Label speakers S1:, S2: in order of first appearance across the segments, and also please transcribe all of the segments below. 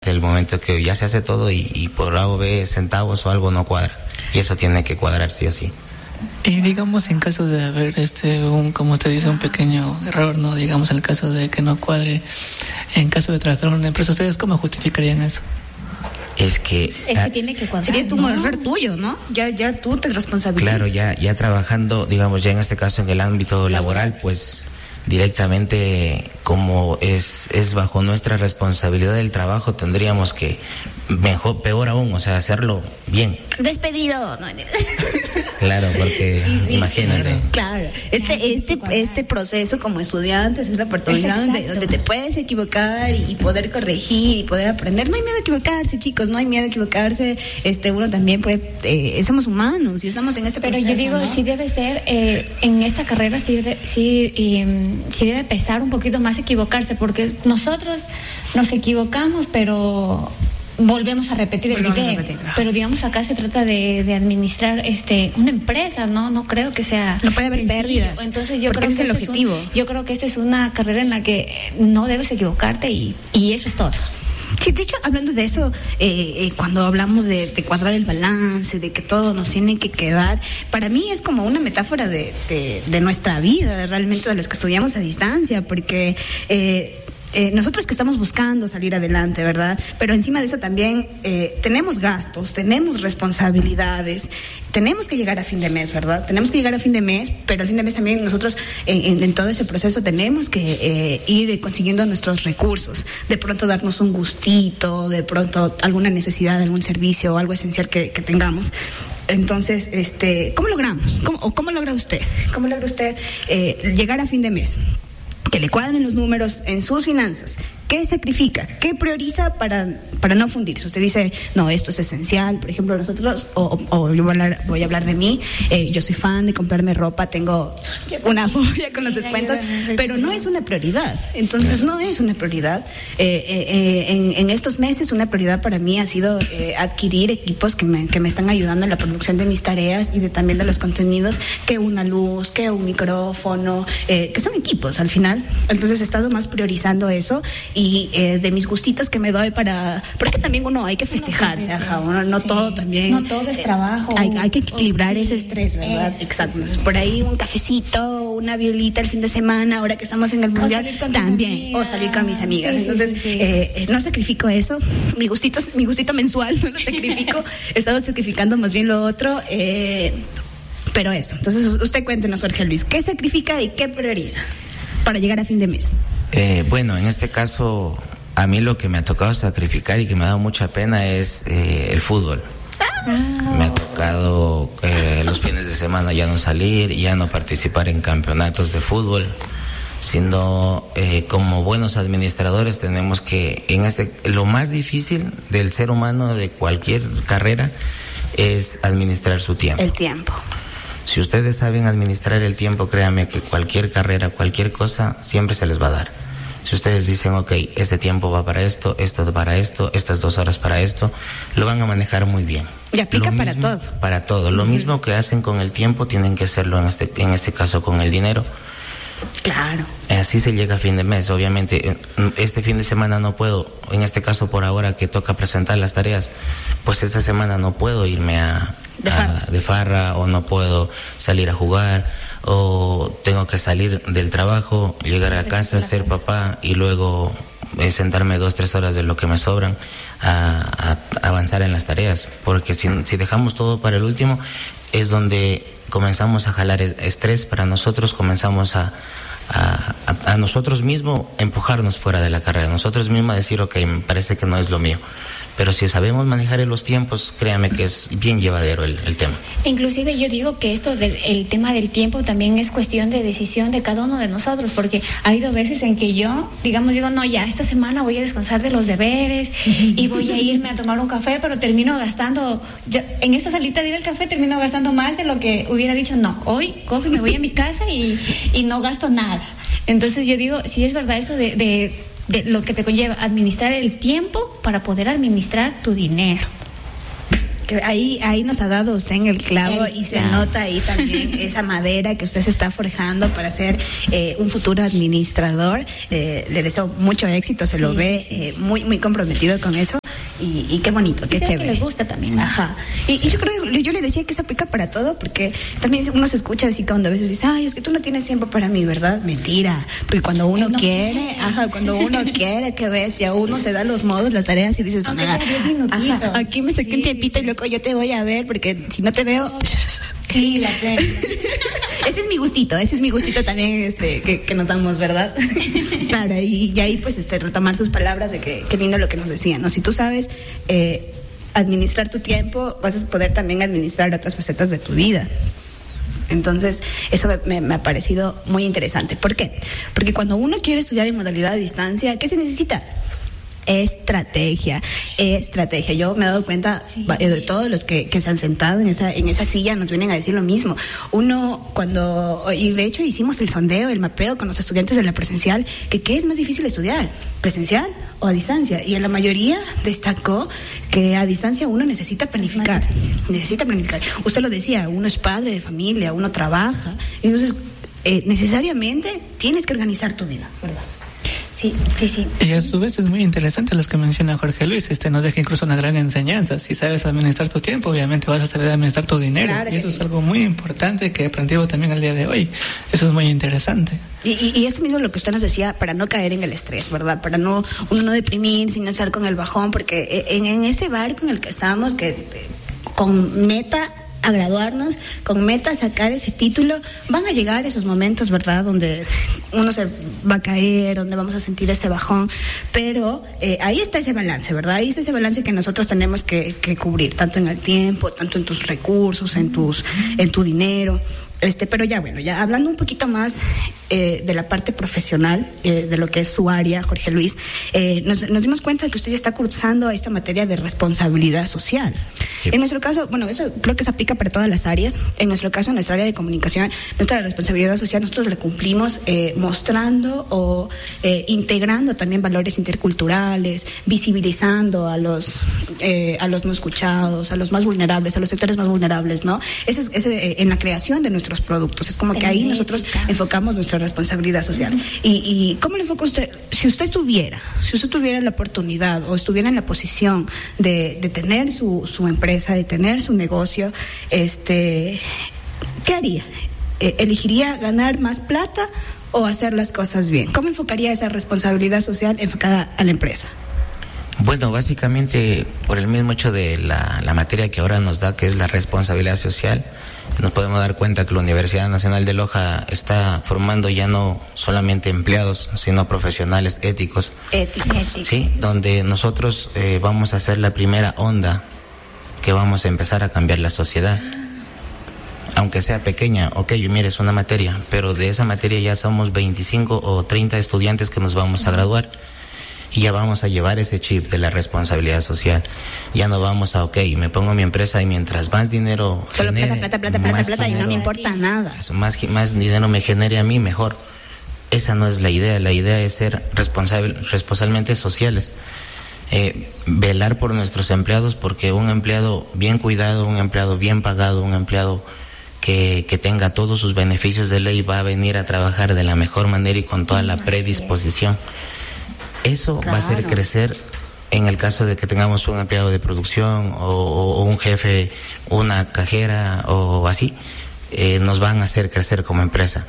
S1: el momento que ya se hace todo y por A o B centavos o algo no cuadra. Y eso tiene que cuadrar sí o sí.
S2: Y digamos en caso de haber como usted dice, un pequeño error, ¿no? Digamos en el caso de que no cuadre, en caso de trabajar en una empresa, ¿ustedes cómo justificarían eso?
S1: Es que
S3: tiene que cuadrar.
S4: Sería un error tuyo, ¿no? Ya tú te responsabilizas.
S1: Claro, ya trabajando, digamos, ya en este caso en el ámbito laboral, pues directamente como es bajo nuestra responsabilidad del trabajo, tendríamos que peor aún, o sea, hacerlo bien.
S4: Despedido. No.
S1: Claro, porque sí. Imagínate.
S4: Claro, este proceso como estudiantes es la oportunidad donde te puedes equivocar y poder corregir y poder aprender. No hay miedo a equivocarse, chicos, no hay miedo a equivocarse. Uno también puede, somos humanos y estamos en este proceso.
S3: Pero yo digo, ¿no? Sí debe ser, en esta carrera sí debe pesar un poquito más equivocarse, porque nosotros nos equivocamos, pero volvemos a repetir el video. Pero digamos acá se trata de administrar una empresa, no creo que sea.
S4: No puede haber pérdidas.
S3: Entonces yo creo que
S4: es el objetivo.
S3: Yo creo que esta es una carrera en la que no debes equivocarte y eso es todo.
S4: Sí, de hecho, hablando de eso, cuando hablamos de cuadrar el balance, de que todo nos tiene que quedar, para mí es como una metáfora de nuestra vida, realmente de los que estudiamos a distancia, porque nosotros que estamos buscando salir adelante, ¿verdad? Pero encima de eso también tenemos gastos, tenemos responsabilidades, tenemos que llegar a fin de mes, ¿verdad? Tenemos que llegar a fin de mes, pero al fin de mes también nosotros en todo ese proceso tenemos que ir consiguiendo nuestros recursos, de pronto darnos un gustito, de pronto alguna necesidad de algún servicio o algo esencial que tengamos. Entonces, ¿cómo logramos? ¿Cómo logra usted? ¿Cómo logra usted llegar a fin de mes? Que le cuadren los números en sus finanzas. ¿Qué sacrifica? ¿Qué prioriza para no fundirse? Usted dice, no, esto es esencial. Por ejemplo, nosotros, o yo voy a hablar de mí, yo soy fan de comprarme ropa, tengo una fobia con los descuentos, pero no es una prioridad. Entonces, no es una prioridad. En estos meses, una prioridad para mí ha sido adquirir equipos que me están ayudando en la producción de mis tareas y también de los contenidos, que una luz, que un micrófono, que son equipos al final. Entonces, he estado más priorizando eso y de mis gustitos que me doy porque también uno hay que festejarse, no sí. Todo también.
S3: No todo es trabajo.
S4: Hay que equilibrar ese estrés, ¿verdad? Exacto. Sí. Por ahí un cafecito, una violita el fin de semana, ahora que estamos en el mundial, también, o salir con mis amigas. Sí, entonces, no sacrifico eso, mi gustito mensual no lo sacrifico, he estado sacrificando más bien lo otro, pero eso. Entonces, usted cuéntenos, Jorge Luis, ¿qué sacrifica y qué prioriza para llegar a fin de mes?
S1: Bueno, en este caso, a mí lo que me ha tocado sacrificar y que me ha dado mucha pena es el fútbol. Me ha tocado los fines de semana ya no salir, ya no participar en campeonatos de fútbol, sino como buenos administradores tenemos que, lo más difícil del ser humano de cualquier carrera es administrar su tiempo.
S4: El tiempo.
S1: Si ustedes saben administrar el tiempo, créanme que cualquier carrera, cualquier cosa, siempre se les va a dar. Si ustedes dicen, ok, este tiempo va para esto para esto, estas 2 horas para esto, lo van a manejar muy bien.
S4: Y aplica para todo.
S1: Para todo. Lo mismo que hacen con el tiempo, tienen que hacerlo en este caso con el dinero.
S4: Claro.
S1: Así se llega a fin de mes. Obviamente, este fin de semana no puedo, en este caso por ahora que toca presentar las tareas, pues esta semana no puedo irme de farra, o no puedo salir a jugar, o tengo que salir del trabajo, llegar a casa, ser papá y luego sentarme 2-3 horas de lo que me sobran a avanzar en las tareas, porque si dejamos todo para el último es donde comenzamos a jalar estrés para nosotros, comenzamos a nosotros mismos empujarnos fuera de la carrera, nosotros mismos decir, ok, me parece que no es lo mío. Pero si sabemos manejar los tiempos, créame que es bien llevadero el tema.
S3: Inclusive yo digo que el tema del tiempo también es cuestión de decisión de cada uno de nosotros, porque ha habido veces en que yo, digo, no, ya esta semana voy a descansar de los deberes y voy a irme a tomar un café, pero termino gastando, en esta salita de ir al café termino gastando más de lo que hubiera dicho, no, hoy cojo y me voy a mi casa y no gasto nada. Entonces yo digo, si es verdad eso de lo que te conlleva administrar el tiempo para poder administrar tu dinero.
S4: que ahí nos ha dado usted en el clavo y se nota ahí también esa madera que usted se está forjando para ser un futuro administrador. Le deseo mucho éxito, se lo ve muy, muy comprometido con eso. Y qué bonito, qué chévere.
S3: Que les gusta también.
S4: Ajá. Y yo creo, yo le decía que eso aplica para todo, porque también uno se escucha así cuando a veces dice, ay, es que tú no tienes tiempo para mí, ¿verdad? Mentira. Porque cuando uno quiere, cuando uno quiere, qué bestia, uno se da los modos, las tareas y dices, aquí me saqué un tiempito y luego yo te voy a ver, porque si no te veo...
S3: Sí, la sé.
S4: Ese es mi gustito también, que nos damos, ¿verdad? Claro, y ahí pues retomar sus palabras de que lindo lo que nos decían, ¿no? Si tú sabes administrar tu tiempo, vas a poder también administrar otras facetas de tu vida. Entonces, eso me ha parecido muy interesante. ¿Por qué? Porque cuando uno quiere estudiar en modalidad de distancia, ¿qué se necesita? Estrategia. Yo me he dado cuenta de todos los que se han sentado en esa silla nos vienen a decir lo mismo. Y de hecho hicimos el sondeo, el mapeo con los estudiantes de la presencial, que qué es más difícil estudiar, presencial o a distancia, y en la mayoría destacó que a distancia uno necesita planificar. Usted lo decía, uno es padre de familia, uno trabaja, entonces necesariamente tienes que organizar tu vida, ¿verdad?
S3: Sí.
S2: Y a su vez es muy interesante los que menciona Jorge Luis. Nos deja incluso una gran enseñanza. Si sabes administrar tu tiempo, obviamente vas a saber administrar tu dinero. Claro, y eso es algo muy importante que he aprendido también al día de hoy. Eso es muy interesante.
S4: Y eso mismo lo que usted nos decía, para no caer en el estrés, ¿verdad? Para uno no deprimirse, no estar con el bajón, porque en ese barco en el que estábamos, que con meta a graduarnos, con meta a sacar ese título, van a llegar esos momentos, ¿verdad?, donde uno se va a caer, donde vamos a sentir ese bajón, pero ahí está ese balance, ¿verdad? Ahí está ese balance que nosotros tenemos que cubrir, tanto en el tiempo, tanto en tus recursos, en tu dinero. Pero ya hablando un poquito más de la parte profesional, de lo que es su área, Jorge Luis, nos dimos cuenta de que usted ya está cursando esta materia de responsabilidad social. Sí. En nuestro caso, eso creo que se aplica para todas las áreas. En nuestro caso, en nuestra área de comunicación, nuestra responsabilidad social, nosotros la cumplimos mostrando o integrando también valores interculturales, visibilizando a los no escuchados, a los más vulnerables, a los sectores más vulnerables, ¿no? En la creación de nuestros productos. Es como que ahí nosotros enfocamos nuestra responsabilidad social. ¿Y cómo le enfoca usted? Si usted tuviera la oportunidad o estuviera en la posición de tener su empresa, de tener su negocio, ¿qué haría? ¿Elegiría ganar más plata o hacer las cosas bien? ¿Cómo enfocaría esa responsabilidad social enfocada a la empresa?
S1: Bueno, básicamente por el mismo hecho de la materia que ahora nos da, que es la responsabilidad social, nos podemos dar cuenta que la Universidad Nacional de Loja está formando ya no solamente empleados, sino profesionales éticos. Sí, donde nosotros vamos a ser la primera onda que vamos a empezar a cambiar la sociedad. Aunque sea pequeña, mire, es una materia, pero de esa materia ya somos 25 o 30 estudiantes que nos vamos a graduar. Y ya vamos a llevar ese chip de la responsabilidad social. Ya no vamos a, me pongo mi empresa y mientras más dinero
S4: solo genere, plata y no me importa nada.
S1: Más dinero me genere a mí, mejor. Esa no es la idea. La idea es ser responsablemente sociales. Velar por nuestros empleados, porque un empleado bien cuidado, un empleado bien pagado, un empleado que tenga todos sus beneficios de ley va a venir a trabajar de la mejor manera y con toda la predisposición. Eso va a hacer crecer en el caso de que tengamos un empleado de producción o un jefe, una cajera o así, nos van a hacer crecer como empresa.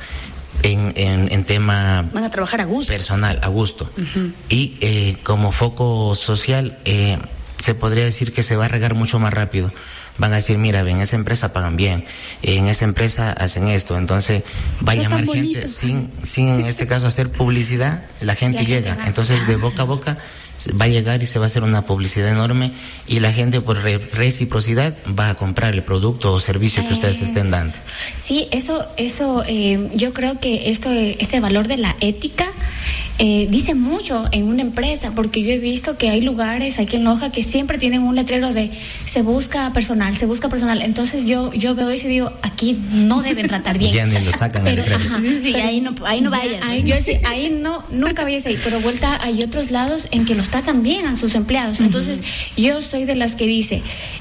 S1: En tema
S4: van a trabajar a gusto,
S1: personal, a gusto. Uh-huh. Y como foco social, se podría decir que se va a regar mucho más rápido. Van a decir, mira, en esa empresa pagan bien, en esa empresa hacen esto, entonces va a llamar gente sin en este caso hacer publicidad, la gente llega, entonces de boca a boca va a llegar y se va a hacer una publicidad enorme y la gente por reciprocidad va a comprar el producto o servicio que ustedes estén dando.
S3: Sí, eso yo creo que este valor de la ética dice mucho en una empresa, porque yo he visto que hay lugares aquí en Loja que siempre tienen un letrero de se busca personal. Entonces yo veo eso y digo, aquí no deben tratar bien.
S1: Ya ni lo sacan el letrero.
S4: Sí, ahí no vayas.
S3: Ahí no, nunca vayas ahí, pero vuelta hay otros lados en que los tratan bien a sus empleados. Entonces yo soy de las que dice,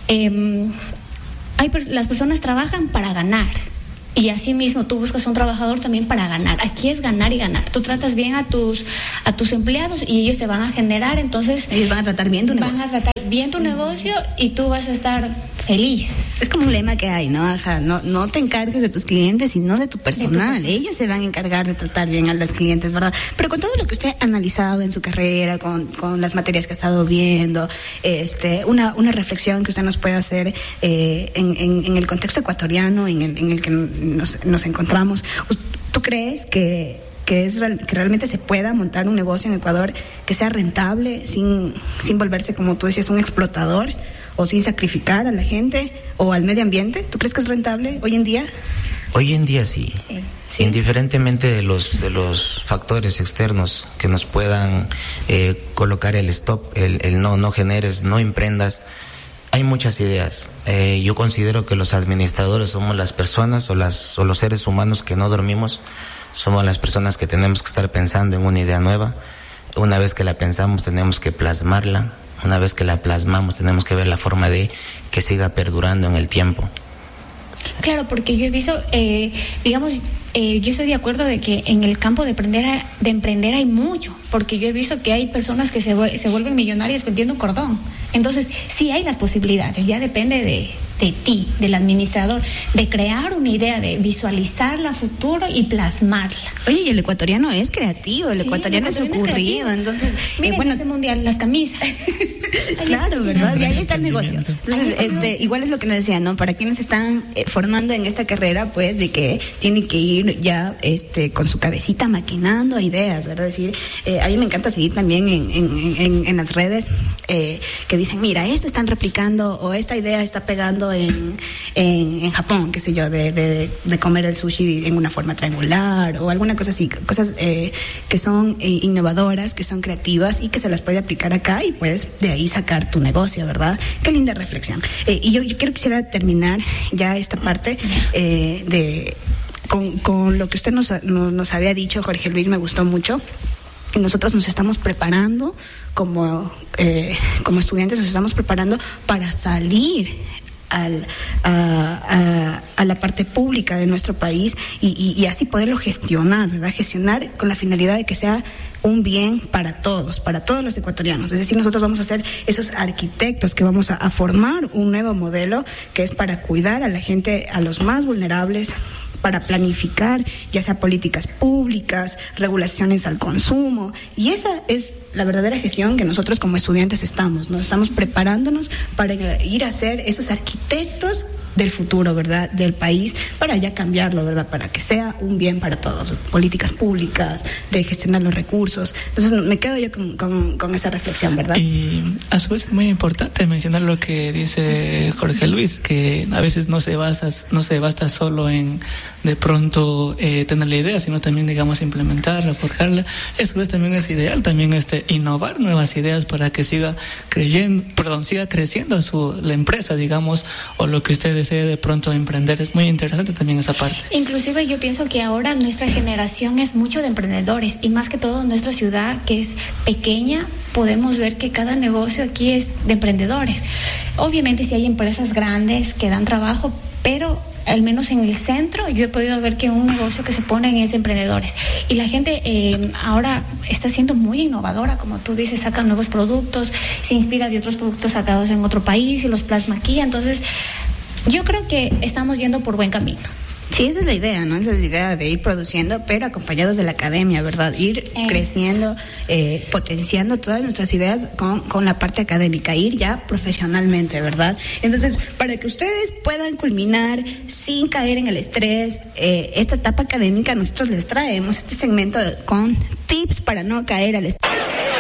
S3: las personas trabajan para ganar. Y así mismo tú buscas un trabajador también para ganar. Aquí es ganar y ganar. Tú tratas bien a tus empleados y ellos te van a generar, entonces
S4: ellos van a tratar bien tu negocio.
S3: Van a tratar bien tu negocio y tú vas a estar feliz.
S4: Es como un lema que hay, ¿no? Ajá, no te encargues de tus clientes, sino de tu personal. Ellos se van a encargar de tratar bien a los clientes, ¿verdad? Pero con todo lo que usted ha analizado en su carrera, con las materias que ha estado viendo, una reflexión que usted nos puede hacer en el contexto ecuatoriano en el que nos encontramos. ¿Tú crees que realmente se pueda montar un negocio en Ecuador que sea rentable sin volverse, como tú decías, un explotador, o sin sacrificar a la gente o al medio ambiente? ¿Tú crees que es rentable hoy en día?
S1: Hoy en día sí. Indiferentemente de los factores externos que nos puedan colocar el stop, el no generes, no emprendas, hay muchas ideas. Yo considero que los administradores somos las personas o los seres humanos que no dormimos. Somos las personas que tenemos que estar pensando en una idea nueva. Una vez que la pensamos tenemos que plasmarla. Una vez que la plasmamos tenemos que ver la forma de que siga perdurando en el tiempo.
S3: Claro, porque yo he visto, yo estoy de acuerdo de que en el campo de emprender hay mucho, porque yo he visto que hay personas que se vuelven millonarias vendiendo cordón. Entonces, sí hay las posibilidades, ya depende de ti, del administrador, de crear una idea, de visualizarla a futuro y plasmarla.
S4: Oye, y el ecuatoriano es creativo, el ecuatoriano es ocurrido, entonces...
S3: Miren ese mundial, las camisas.
S4: Claro, ¿verdad? Y ahí está el negocio. Entonces, igual es lo que nos decía, ¿no? Para quienes están formando en esta carrera, pues, de que tienen que ir ya con su cabecita maquinando ideas, ¿verdad? Es decir, a mí me encanta seguir también en las redes que dicen, mira, esto están replicando o esta idea está pegando en Japón, qué sé yo, de comer el sushi en una forma triangular o alguna cosa así, cosas que son innovadoras, que son creativas y que se las puede aplicar acá y puedes de ahí sacar tu negocio, ¿verdad? Qué linda reflexión. Y yo quisiera terminar ya esta parte con lo que usted nos había dicho, Jorge Luis, me gustó mucho. Nosotros nos estamos preparando como estudiantes, nos estamos preparando para salir a la parte pública de nuestro país y así poderlo gestionar, ¿verdad? Gestionar con la finalidad de que sea un bien para todos los ecuatorianos. Es decir, nosotros vamos a ser esos arquitectos que vamos a formar un nuevo modelo que es para cuidar a la gente, a los más vulnerables, para planificar ya sea políticas públicas, regulaciones al consumo, y esa es la verdadera gestión que nosotros como estudiantes estamos preparándonos para ir a ser esos arquitectos del futuro, ¿verdad? Del país, para ya cambiarlo, ¿verdad? Para que sea un bien para todos, políticas públicas, de gestionar los recursos. Entonces me quedo yo con esa reflexión, ¿verdad?
S2: Y a su vez es muy importante mencionar lo que dice Jorge Luis, que a veces no se basta solo en de pronto tener la idea, sino también, digamos, implementarla, forjarla. Eso es también es ideal, también innovar nuevas ideas para que siga creciendo la empresa, digamos, o lo que usted desee de pronto emprender. Es muy interesante también esa parte.
S3: Inclusive yo pienso que ahora nuestra generación es mucho de emprendedores, y más que todo nuestra ciudad, que es pequeña, podemos ver que cada negocio aquí es de emprendedores. Obviamente sí hay empresas grandes que dan trabajo, pero al menos en el centro yo he podido ver que un negocio que se pone es de emprendedores, y la gente ahora está siendo muy innovadora, como tú dices, saca nuevos productos, se inspira de otros productos sacados en otro país y los plasma aquí. Entonces yo creo que estamos yendo por buen camino.
S4: Sí, esa es la idea, ¿no? Esa es la idea de ir produciendo, pero acompañados de la academia, ¿verdad? Ir creciendo, potenciando todas nuestras ideas con la parte académica, ir ya profesionalmente, ¿verdad? Entonces, para que ustedes puedan culminar sin caer en el estrés, esta etapa académica, nosotros les traemos este segmento con tips para no caer al estrés.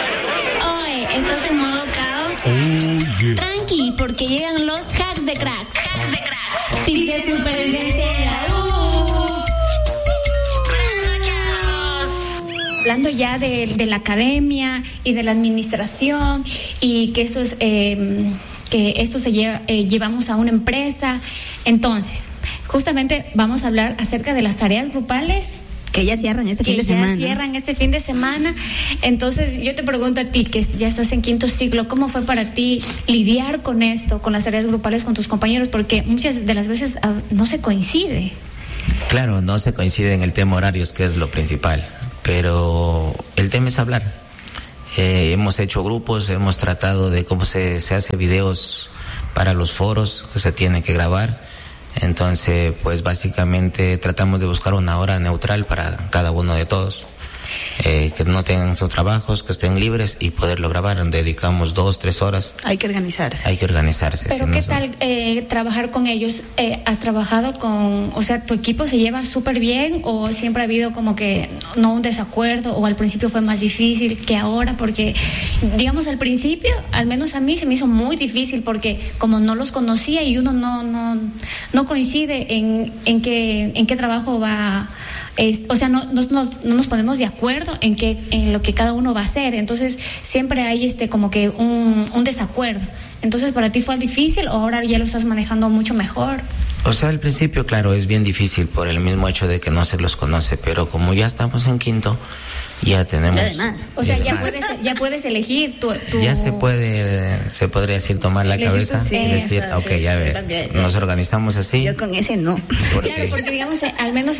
S3: Oye, ¿estás en modo caos?
S5: Oh, yeah.
S3: Tranqui, porque llegan los hacks de cracks. Tips de supervivencia. hablando ya de la academia y de la administración, y que esto es que esto se llevamos a una empresa. Entonces, justamente vamos a hablar acerca de las tareas grupales
S4: que ya cierran este fin de semana. Entonces, yo te pregunto a ti, que ya estás en 5º ciclo, ¿cómo fue para ti lidiar con esto, con las tareas grupales con tus compañeros? Porque muchas de las veces no se coincide.
S1: Claro, no se coincide en el tema horarios, que es lo principal, pero el tema es hablar. Hemos hecho grupos, hemos tratado de cómo se hace videos para los foros que se tienen que grabar. Entonces, pues básicamente tratamos de buscar una hora neutral para cada uno de todos, que no tengan sus trabajos, que estén libres y poderlo grabar. Dedicamos 2-3 horas.
S4: Hay que organizarse.
S3: Pero ¿qué tal trabajar con ellos? ¿Has trabajado o sea, tu equipo se lleva súper bien, o siempre ha habido como que no un desacuerdo, o al principio fue más difícil que ahora? Porque, digamos, al principio, al menos a mí se me hizo muy difícil, porque como no los conocía y uno no coincide en qué trabajo va. O sea, no nos ponemos de acuerdo en lo que cada uno va a hacer. Entonces siempre hay como que un desacuerdo. Entonces, ¿para ti fue difícil, o ahora ya lo estás manejando mucho mejor?
S1: O sea, al principio, claro, es bien difícil por el mismo hecho de que no se los conoce, pero como ya estamos en 5º, ya tenemos.
S3: O sea, ya puedes elegir tu.
S1: Ya se podría decir, tomar la cabeza y decir, ya ve, nos organizamos así.
S4: Yo con ese no.
S3: Claro, porque digamos, al menos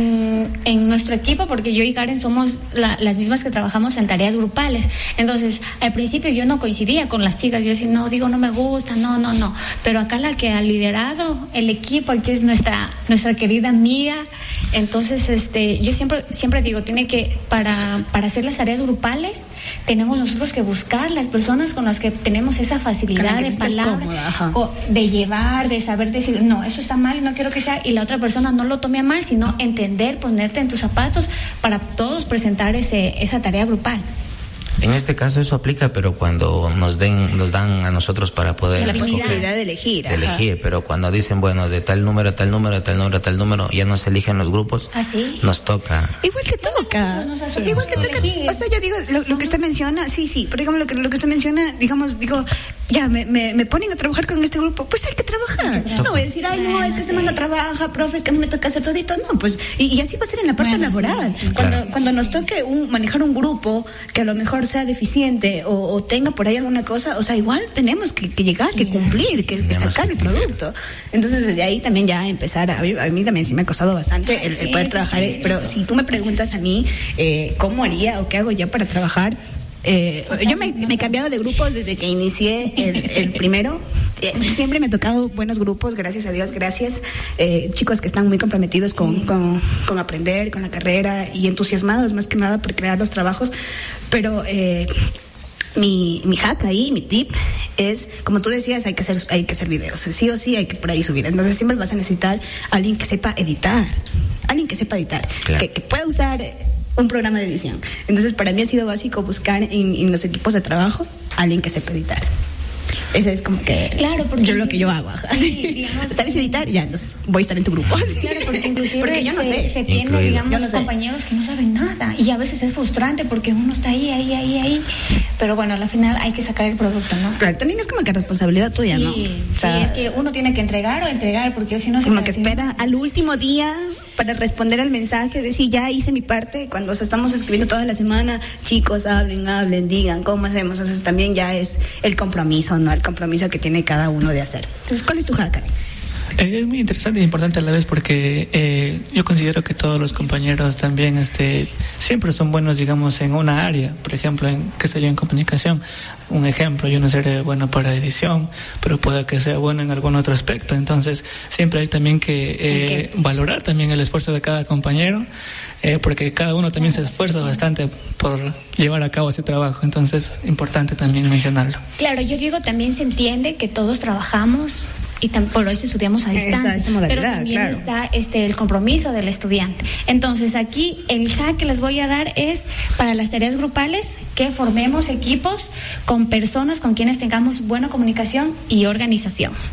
S3: en nuestro equipo, porque yo y Karen somos las mismas que trabajamos en tareas grupales. Entonces, al principio yo no coincidía con las chicas, yo decía, no me gusta, no. Pero acá la que ha liderado el equipo, aquí es nuestra querida amiga. Entonces, yo siempre digo, tiene que, para hacer las tareas grupales, tenemos nosotros que buscar las personas con las que tenemos esa facilidad de palabra, o de llevar, de saber decir, no, esto está mal y no quiero que sea, y la otra persona no lo tome a mal, sino entender, ponerte en tus zapatos para todos presentar esa tarea grupal.
S1: En este caso eso aplica, pero cuando nos dan a nosotros para poder
S4: la posibilidad de elegir,
S1: pero cuando dicen, bueno, de tal número a tal número a tal número a tal número, ya no se eligen los grupos.
S3: ¿Sí?
S1: Nos toca.
S4: Igual que toca. Igual que toca. O sea, yo digo, lo que usted menciona, sí, pero digamos lo que usted menciona, digo, ya me ponen a trabajar con este grupo, pues hay que trabajar. No voy a decir, ay, no, es que este man no trabaja, profe, es que a mí me toca hacer todito. No, pues, y así va a ser en la parte laboral. Sí, cuando nos toque manejar un grupo que a lo mejor sea deficiente o tenga por ahí alguna cosa, o sea, igual tenemos que llegar, que cumplir, que sacar el producto. Entonces, desde ahí también ya empezar, a mí también sí me ha costado bastante el poder trabajar, pero si tú me preguntas a mí, ¿cómo haría o qué hago ya para trabajar? Yo me he cambiado de grupos desde que inicié el primero. Siempre me ha tocado buenos grupos, gracias a Dios, gracias. Chicos que están muy comprometidos con aprender, con la carrera, y entusiasmados más que nada por crear los trabajos. Pero mi hack ahí, mi tip es, como tú decías, hay que hacer videos, sí o sí hay que por ahí subir. Entonces siempre vas a necesitar a alguien que sepa editar, claro, que pueda usar un programa de edición. Entonces, para mí ha sido básico buscar en los equipos de trabajo a alguien que sepa editar. Ese es como que lo que yo hago. Sí, digamos, ¿sabes editar? Ya, entonces voy a estar en tu grupo.
S3: Claro, porque inclusive porque yo no sé, se tiene, digamos, compañeros que no saben nada, y a veces es frustrante porque uno está ahí, pero bueno, al final hay que sacar el producto, ¿no?
S4: Claro, también es como que responsabilidad tuya, ¿no?
S3: O sea, es que uno tiene que entregar, porque si no se
S4: como que espera al último día para responder al mensaje, decir, ya hice mi parte, cuando estamos escribiendo toda la semana, chicos, hablen, digan, ¿cómo hacemos? Entonces también ya es el compromiso, ¿no? El compromiso que tiene cada uno de hacer. Entonces, ¿cuál es tu hack?
S2: Es muy interesante e importante a la vez, porque yo considero que todos los compañeros también siempre son buenos, digamos, en una área. Por ejemplo, en comunicación. Un ejemplo, yo no seré bueno para edición, pero puede que sea bueno en algún otro aspecto. Entonces, siempre hay también que valorar también el esfuerzo de cada compañero, porque cada uno también se esfuerza bastante por llevar a cabo ese trabajo. Entonces, es importante también mencionarlo.
S3: Claro, yo digo, también se entiende que todos trabajamos y por eso estudiamos a distancia, pero también está el compromiso del estudiante. Entonces, aquí el hack que les voy a dar es para las tareas grupales, que formemos equipos con personas con quienes tengamos buena comunicación y organización.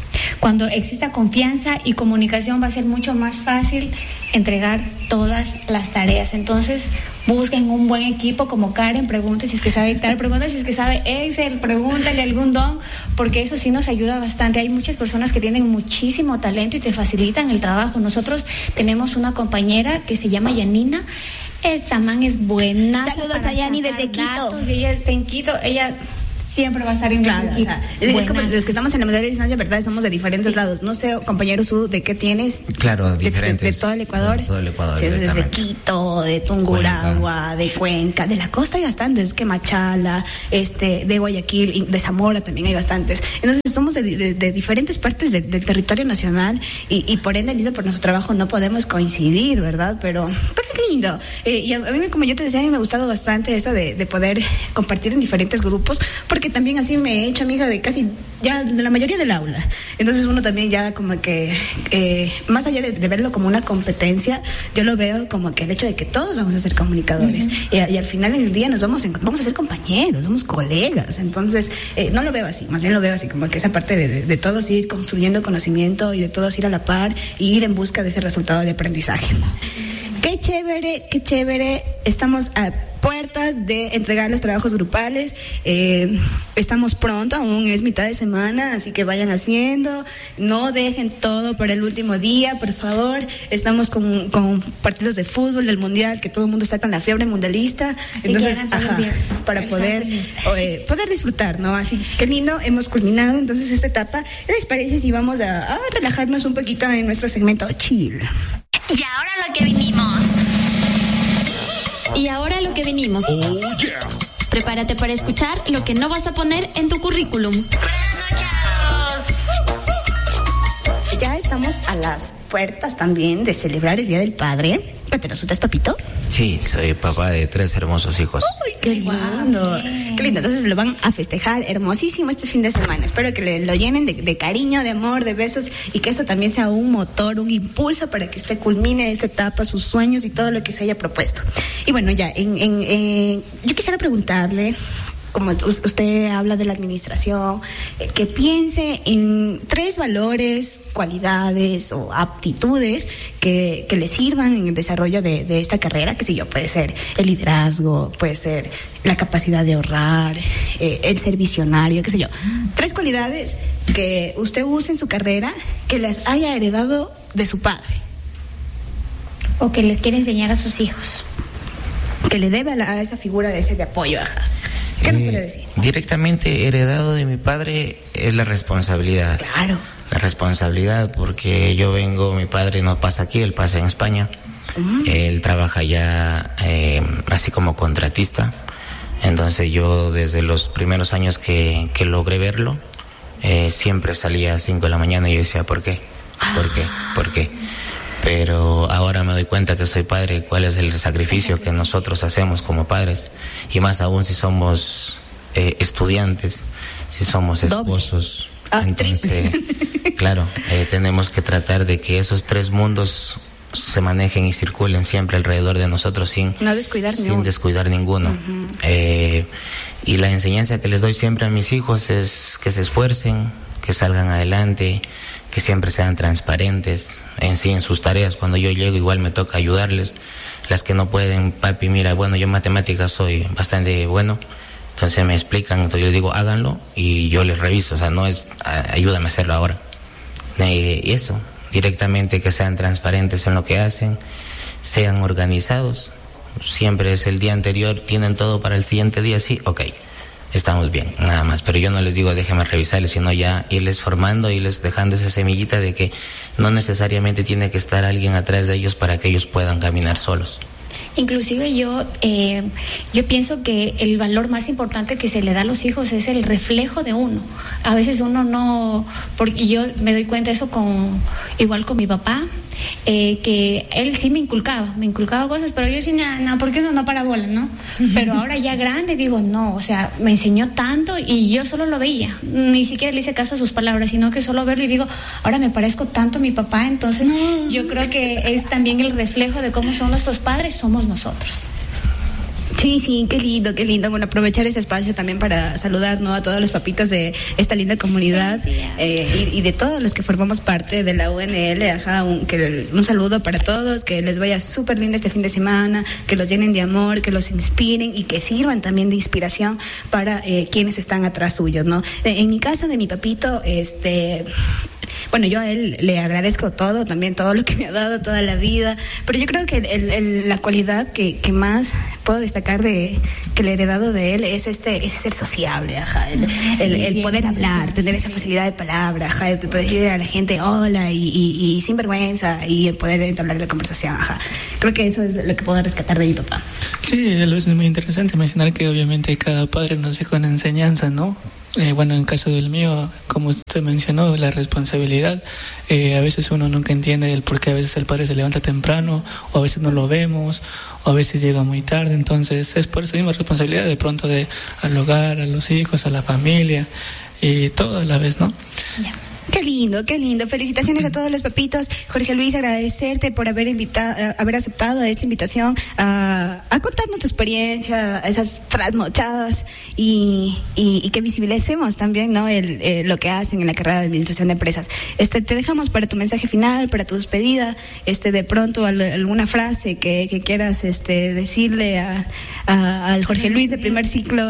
S3: Cuando exista confianza y comunicación va a ser mucho más fácil entregar todas las tareas. Entonces, busquen un buen equipo como Karen, pregunten si es que sabe dictar, pregunten si es que sabe Excel, pregúntenle algún don, porque eso sí nos ayuda bastante. Hay muchas personas que tienen muchísimo talento y te facilitan el trabajo. Nosotros tenemos una compañera que se llama Yanina. Esta man es buena.
S4: Saludos a Yani desde Quito.
S3: Y ella está en Quito. Ella siempre va a estar en
S4: claro, o sea, es como los que estamos en la modalidad de distancia, verdad, somos de diferentes lados. No sé, compañero Su, ¿de qué tienes?
S1: Claro, diferentes.
S4: De todo el Ecuador.
S1: De todo el Ecuador.
S4: Sí, desde Quito, de Tungurahua, de Cuenca, de la costa hay bastantes, que Machala, de Guayaquil, de Zamora también hay bastantes. Entonces somos de diferentes partes del territorio nacional y por ende, listo, por nuestro trabajo no podemos coincidir, ¿verdad? Pero es lindo. Y a mí, como yo te decía, a mí me ha gustado bastante eso de poder compartir en diferentes grupos, porque también así me he hecho amiga de casi ya de la mayoría del aula. Entonces uno también ya como que más allá de verlo como una competencia, yo lo veo como que el hecho de que todos vamos a ser comunicadores y al final del día vamos a ser compañeros, somos colegas. Entonces no lo veo así, más bien lo veo así como que esa parte de todos ir construyendo conocimiento y de todos ir a la par y ir en busca de ese resultado de aprendizaje. Qué chévere. Estamos a puertas de entregar los trabajos grupales. Estamos pronto, aún es mitad de semana, así que vayan haciendo. No dejen todo para el último día, por favor. Estamos con partidos de fútbol del mundial, que todo el mundo está con la fiebre mundialista.
S3: Así
S4: entonces,
S3: que
S4: para poder disfrutar, ¿no? Así que lindo, hemos culminado entonces esta etapa. ¿Qué les parece si vamos a relajarnos un poquito en nuestro segmento chill?
S5: Y ahora lo que vinimos.
S6: Oh, yeah.
S5: Prepárate para escuchar lo que no vas a poner en tu currículum.
S6: ¡Buenas
S5: noches!
S4: Ya estamos a las puertas también de celebrar el Día del Padre. ¿Te estás, papito?
S1: Sí, soy papá de 3 hermosos hijos.
S4: ¡Uy, qué lindo! ¡Qué lindo! Entonces lo van a festejar hermosísimo este fin de semana. Espero que lo llenen de cariño, de amor, de besos y que eso también sea un motor, un impulso para que usted culmine esta etapa, sus sueños y todo lo que se haya propuesto. Y bueno, ya, yo quisiera preguntarle, como usted habla de la administración, que piense en 3 valores, cualidades o aptitudes que le sirvan en el desarrollo de esta carrera, que sé yo, puede ser el liderazgo, puede ser la capacidad de ahorrar, el ser visionario, qué sé yo. 3 cualidades que usted use en su carrera que las haya heredado de su padre.
S3: O que les quiere enseñar a sus hijos.
S4: Que le debe a esa figura de apoyo, ajá. ¿Qué nos puede decir?
S1: Directamente heredado de mi padre es la responsabilidad.
S4: Claro.
S1: La responsabilidad, porque mi padre no pasa aquí, él pasa en España. Él trabaja ya así como contratista. Entonces yo desde los primeros años que logré verlo, siempre salía a 5 de la mañana y yo decía, ¿por qué? ¿Por qué? Pero ahora me doy cuenta que soy padre, cuál es el sacrificio que nosotros hacemos como padres, y más aún si somos estudiantes, si somos esposos. Entonces, claro, tenemos que tratar de que esos 3 mundos se manejen y circulen siempre alrededor de nosotros sin descuidar ninguno. Y la enseñanza que les doy siempre a mis hijos es que se esfuercen, que salgan adelante, que siempre sean transparentes en sus tareas. Cuando yo llego igual me toca ayudarles. Las que no pueden, papi, mira, bueno, yo en matemáticas soy bastante bueno, entonces me explican, entonces yo les digo, háganlo y yo les reviso, o sea, no es ayúdame a hacerlo ahora. Y eso, directamente que sean transparentes en lo que hacen, sean organizados. Siempre es el día anterior, tienen todo para el siguiente día, sí, okay. Estamos bien, nada más. Pero yo no les digo déjenme revisarles, sino ya irles formando, irles dejando esa semillita de que no necesariamente tiene que estar alguien atrás de ellos para que ellos puedan caminar solos.
S3: Inclusive yo pienso que el valor más importante que se le da a los hijos es el reflejo de uno. A veces uno no, porque yo me doy cuenta de eso igual con mi papá, que él sí me inculcaba cosas, pero yo decía, no, porque uno no para bola, ¿no? Pero ahora ya grande digo, no, o sea, me enseñó tanto y yo solo lo veía, ni siquiera le hice caso a sus palabras, sino que solo verlo y digo, ahora me parezco tanto a mi papá. Entonces yo creo que es también el reflejo de cómo son nuestros padres, somos nosotros.
S4: Sí, qué lindo. Bueno, aprovechar ese espacio también para saludar, ¿no?, a todos los papitos de esta linda comunidad y de todos los que formamos parte de la UNL. Un saludo para todos, que les vaya súper lindo este fin de semana, que los llenen de amor, que los inspiren y que sirvan también de inspiración para quienes están atrás suyos, ¿no? En mi caso, de mi papito, bueno, yo a él le agradezco todo, también todo lo que me ha dado toda la vida, pero yo creo que la cualidad que más puedo destacar que le he heredado de él es ese ser sociable, el poder hablar, tener esa facilidad de palabra, de poder decirle a la gente hola y sin vergüenza, y el poder entablar la conversación, Creo que eso es lo que puedo rescatar de mi papá.
S2: Sí, es muy interesante mencionar que obviamente cada padre nos deja una enseñanza, ¿no? Bueno, en caso del mío, como usted mencionó, la responsabilidad, a veces uno nunca entiende el por qué a veces el padre se levanta temprano, o a veces no lo vemos, o a veces llega muy tarde. Entonces es por esa misma responsabilidad de pronto al hogar, a los hijos, a la familia, y todo a la vez, ¿no?
S4: Yeah. Qué lindo. Felicitaciones a todos los papitos. Jorge Luis, agradecerte por haber aceptado esta invitación a contarnos tu experiencia, esas trasnochadas y que visibilicemos también, ¿no?, lo que hacen en la carrera de administración de empresas. Te dejamos para tu mensaje final, para tu despedida, de pronto alguna frase que quieras decirle al Jorge Luis de primer ciclo,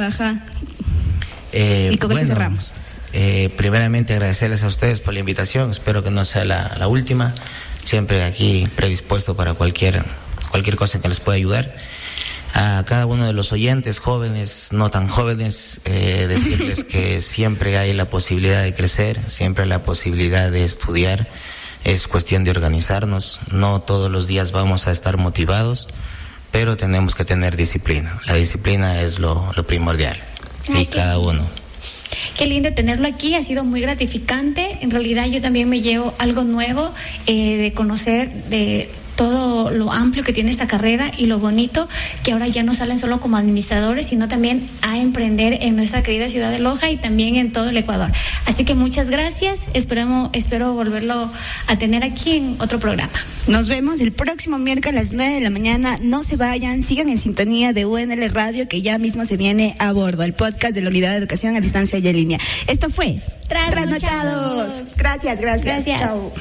S4: y con eso cerramos.
S1: Primeramente agradecerles a ustedes por la invitación, espero que no sea la última, siempre aquí predispuesto para cualquier cosa que les pueda ayudar. A cada uno de los oyentes, jóvenes, no tan jóvenes, decirles que siempre hay la posibilidad de crecer, siempre hay la posibilidad de estudiar, es cuestión de organizarnos, no todos los días vamos a estar motivados, pero tenemos que tener disciplina, la disciplina es lo primordial, y cada uno.
S3: Qué lindo tenerlo aquí, ha sido muy gratificante. En realidad yo también me llevo algo nuevo de conocer de todo lo amplio que tiene esta carrera y lo bonito que ahora ya no salen solo como administradores, sino también a emprender en nuestra querida ciudad de Loja y también en todo el Ecuador. Así que muchas gracias, espero volverlo a tener aquí en otro programa.
S4: Nos vemos el próximo miércoles a las 9 de la mañana. No se vayan, sigan en sintonía de UNL Radio, que ya mismo se viene a bordo, el podcast de la Unidad de Educación a Distancia y en Línea. Esto fue Trasnochados. Gracias. Chao.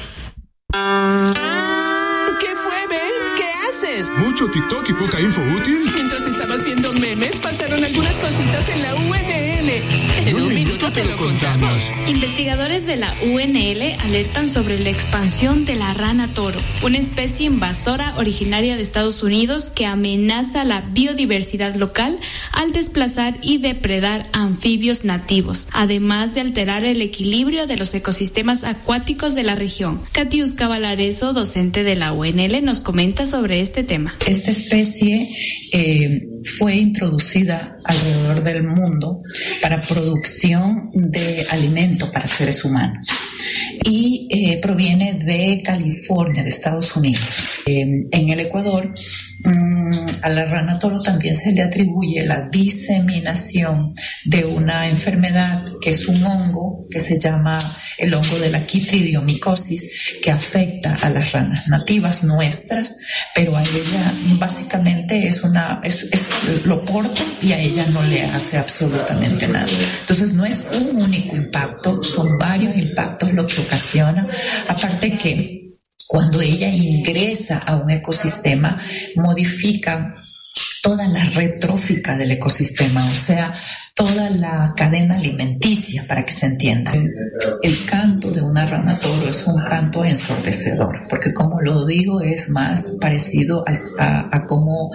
S7: ¿Qué fue, Ben? ¿Qué haces?
S8: Mucho TikTok y poca info útil.
S7: Mientras estabas viendo memes, pasaron algunas cositas en la UNL. En un minuto te lo contamos.
S5: Investigadores de la UNL alertan sobre la expansión de la rana toro, una especie invasora originaria de Estados Unidos que amenaza la biodiversidad local al desplazar y depredar anfibios nativos, además de alterar el equilibrio de los ecosistemas acuáticos de la región. Katiuska Valareso, docente de la UNL, nos comenta sobre este tema.
S9: Esta especie fue introducida alrededor del mundo para producción de alimento para seres humanos y proviene de California, de Estados Unidos. En el Ecuador, a la rana toro también se le atribuye la diseminación de una enfermedad que es un hongo que se llama el hongo de la quitridiomicosis, que afecta a las ranas nativas nuestras, pero a ella básicamente lo porta y a ella no le hace absolutamente nada. Entonces no es un único impacto, son varios impactos lo que ocasiona, aparte que cuando ella ingresa a un ecosistema modifica toda la red trófica del ecosistema, o sea, toda la cadena alimenticia, para que se entienda. El canto de una rana toro es un canto ensordecedor, porque como lo digo, es más parecido a cómo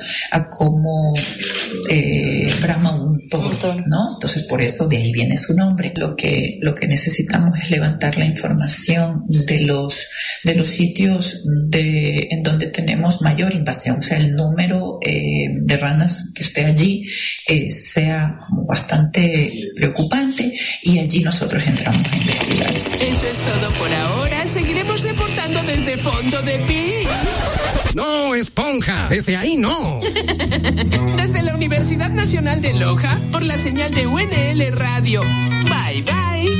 S9: brama un toro, ¿no? Entonces, por eso de ahí viene su nombre. Lo que necesitamos es levantar la información de los sitios en donde tenemos mayor invasión, o sea, el número de ranas que esté allí sea como bastante preocupante, y allí nosotros entramos a investigar.
S7: Eso es todo por ahora. Seguiremos reportando desde Fondo de Pi.
S10: No, esponja, desde ahí no.
S7: Desde la Universidad Nacional de Loja, por la señal de UNL Radio. Bye, bye.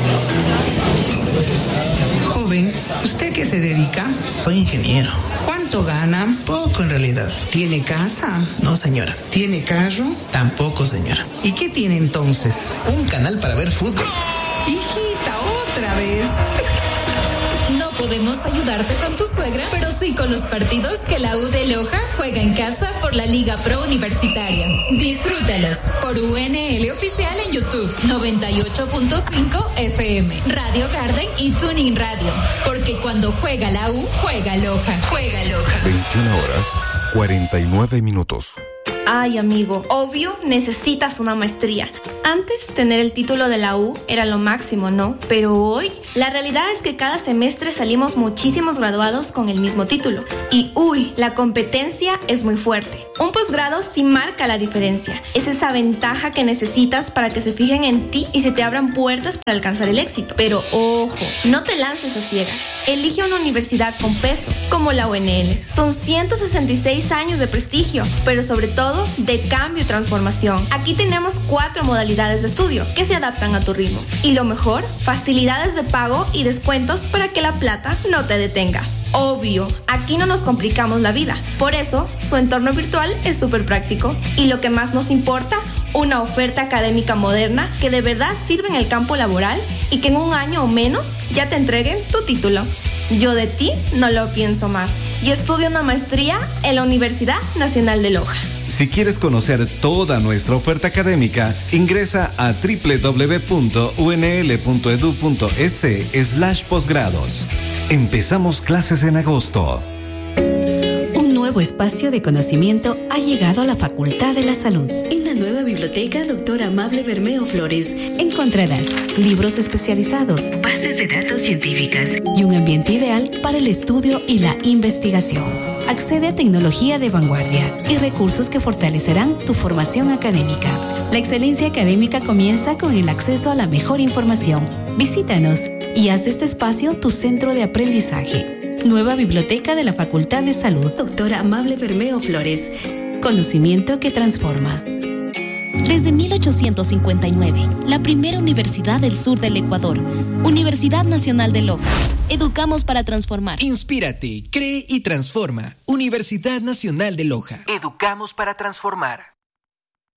S11: Joven, ¿usted qué se dedica?
S12: Soy ingeniero.
S11: ¿Cuánto ¿Cuánto gana? Poco en realidad. ¿Tiene casa? No, señora. ¿Tiene carro? Tampoco, señora. ¿Y qué tiene entonces? Un canal para ver fútbol. Hijita, otra vez.
S12: No podemos ayudarte con tu suegra, pero sí con los partidos que la U de Loja juega en casa por la Liga Pro Universitaria. Disfrútalos por UNL Oficial en YouTube, 98.5 FM, Radio Garden y Tuning Radio. Porque cuando juega la U, juega Loja. Juega Loja.
S13: 21 horas, 49 minutos.
S14: Ay, amigo, obvio necesitas una maestría. Antes, tener el título de la U era lo máximo, ¿no? Pero hoy, la realidad es que cada semestre salimos muchísimos graduados con el mismo título. Y uy, la competencia es muy fuerte. Un posgrado sí marca la diferencia. Es esa ventaja que necesitas para que se fijen en ti y se te abran puertas para alcanzar el éxito. Pero ojo, no te lances a ciegas. Elige una universidad con peso, como la UNL. Son 166 años de prestigio, pero sobre todo de cambio y transformación. Aquí tenemos 4 modalidades de estudio que se adaptan a tu ritmo. Y lo mejor, facilidades de pago y descuentos para que la plata no te detenga. Obvio, aquí no nos complicamos la vida. Por eso, su entorno virtual es súper práctico. Y lo que más nos importa, una oferta académica moderna que de verdad sirve en el campo laboral y que en un año o menos ya te entreguen tu título. Yo de ti no lo pienso más. Y estudio una maestría en la Universidad Nacional de Loja.
S15: Si quieres conocer toda nuestra oferta académica, ingresa a www.unl.edu.es/posgrados. Empezamos clases en agosto.
S16: Un nuevo espacio de conocimiento ha llegado a la Facultad de la Salud. En la nueva biblioteca Dr. Amable Bermeo Flores encontrarás libros especializados, bases de datos científicas y un ambiente ideal para el estudio y la investigación. Accede a tecnología de vanguardia y recursos que fortalecerán tu formación académica. La excelencia académica comienza con el acceso a la mejor información. Visítanos y haz de este espacio tu centro de aprendizaje. Nueva biblioteca de la Facultad de Salud. Doctora Amable Bermeo Flores. Conocimiento que transforma.
S17: Desde 1859, la primera universidad del sur del Ecuador, Universidad Nacional de Loja. Educamos para transformar.
S18: Inspírate, cree y transforma. Universidad Nacional de Loja. Educamos para transformar.